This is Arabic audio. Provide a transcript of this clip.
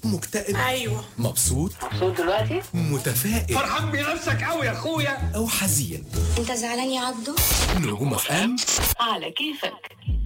مكتئب؟ ايوه. مبسوط دلوقتي؟ متفائل؟ فرحان بنفسك قوي يا اخويا أو حزين؟ انت زعلان يا عبدو؟ نجوم FM على كيفك.